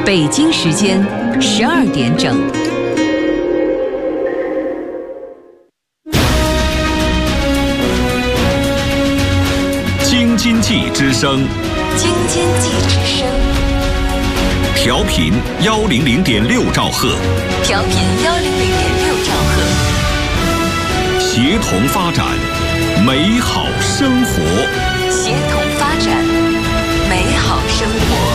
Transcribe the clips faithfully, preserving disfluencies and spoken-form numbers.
北京时间十二点整。 京津冀之声， 京津冀之声， 调频幺零零点六兆赫， 调频幺零零点六兆赫， 协同发展，美好生活， 协同发展，美好生活。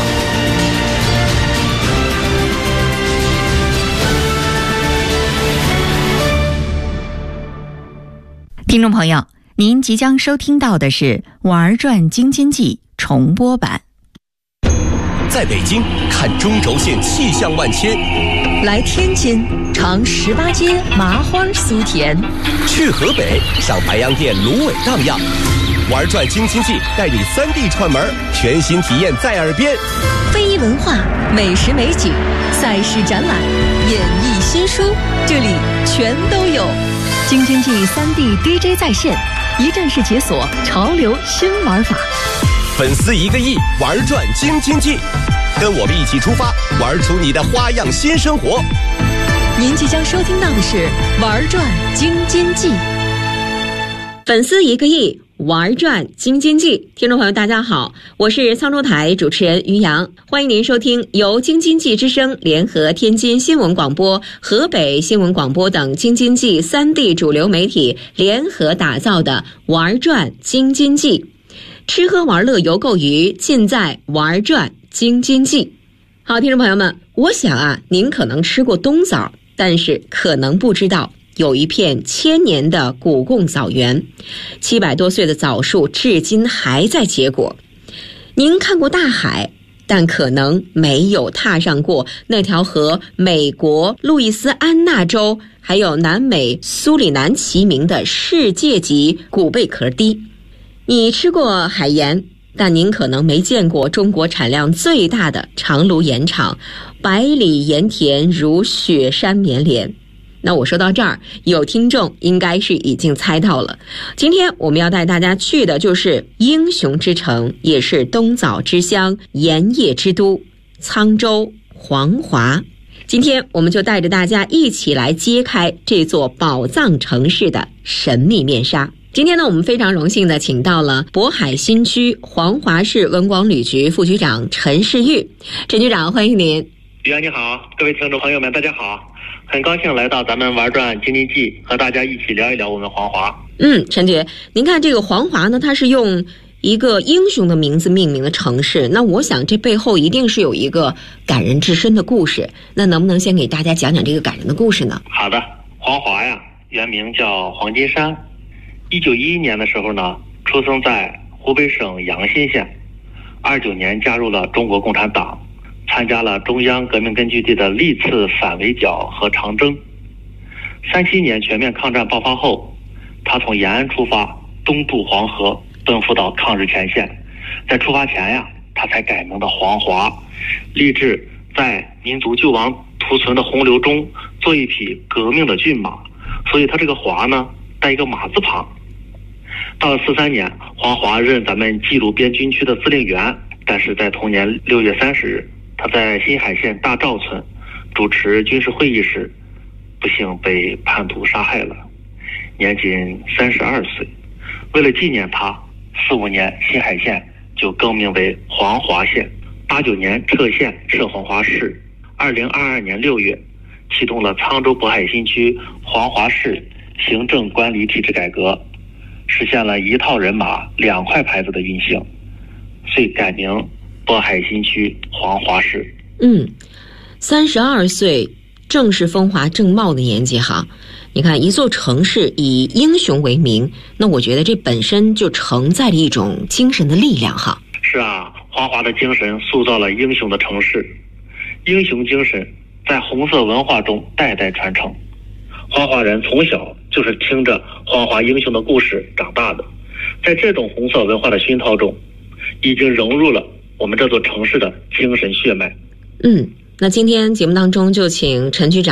听众朋友，您即将收听到的是《玩转京津冀》重播版。 在北京看中轴线气象万千， 来天津尝十八街麻花酥甜， 去河北赏白洋淀芦苇荡漾。玩转京津冀带你三地串门，全新体验在耳边。 非遗文化、美食美景、赛事展览、演艺新书，这里全都有。京津冀三 D D J 在线，一站式解锁潮流新玩法。 粉丝一个亿，玩转京津冀，跟我们一起出发，玩出你的花样新生活。 您即将收听到的是《玩转京津冀》。粉丝一个亿，玩转京津冀。听众朋友大家好，我是沧州台主持人于洋，欢迎您收听由京津冀之声联合天津新闻广播、河北新闻广播等京津冀三地主流媒体联合打造的玩转京津冀。吃喝玩乐游购娱，尽在玩转京津冀。好，听众朋友们，我想啊，您可能吃过冬枣，但是可能不知道有一片千年的古贡枣园，七百多岁的枣树至今还在结果。您看过大海，但可能没有踏上过那条和美国路易斯安那州还有南美苏里南齐名的世界级古贝壳堤。你吃过海盐，但您可能没见过中国产量最大的长芦盐场，百里盐田如雪山绵连。那我说到这儿，有听众应该是已经猜到了，今天我们要带大家去的就是英雄之城，也是冬枣之乡、盐业之都沧州黄华。今天我们就带着大家一起来揭开这座宝藏城市的神秘面纱。今天呢，我们非常荣幸的请到了渤海新区黄华市文广旅局副局长陈世玉。陈局长，欢迎您。 于洋你好，各位听众朋友们大家好，很高兴来到咱们玩转京津冀，和大家一起聊一聊我们黄华。 嗯，陈局，您看这个黄华呢，它是用一个英雄的名字命名的城市，那我想这背后一定是有一个感人至深的故事，那能不能先给大家讲讲这个感人的故事呢？ 好的，黄华呀，原名叫黄金山，一九一一年的时候呢，出生在湖北省阳新县，二九年加入了中国共产党，参加了中央革命根据地的历次反围剿和长征。三七年全面抗战爆发后，他从延安出发，东渡黄河，奔赴到抗日前线。在出发前呀，他才改名的黄华，立志在民族救亡图存的洪流中做一匹革命的骏马，所以他这个华呢带一个马字旁。到了四三年，黄华任咱们冀鲁边军区的司令员，但是在同年六月三十日，他在新海县大赵村主持军事会议时，不幸被叛徒杀害了，年仅三十二岁。为了纪念他，四五年新海县就更名为黄华县，八九年撤县设黄华市，二零二二年六月启动了沧州渤海新区黄华市行政管理体制改革，实现了一套人马两块牌子的运行，遂改名渤海新区黄华市。 嗯，三十二岁正是风华正茂的年纪哈。你看，一座城市以英雄为名，那我觉得这本身就承载了一种精神的力量哈。 是啊，黄华的精神塑造了英雄的城市，英雄精神在红色文化中代代传承。黄华人从小就是听着黄华英雄的故事长大的，在这种红色文化的熏陶中，已经融入了我们这座城市的精神血脉。 嗯，那今天节目当中就请陈局长